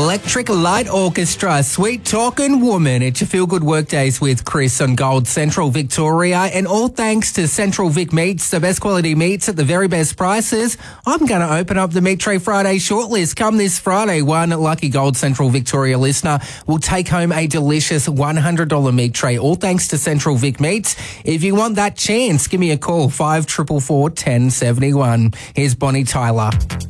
Electric Light Orchestra, Sweet Talkin' Woman. It's your Feel Good Workdays with Chris on Gold Central Victoria, and all thanks to Central Vic Meats, the best quality meats at the very best prices. I'm going to open up the Meat Tray Friday shortlist. Come this Friday, one lucky Gold Central Victoria listener will take home a delicious $100 meat tray, all thanks to Central Vic Meats. If you want that chance, give me a call, 5444 1071. Here's Bonnie Tyler.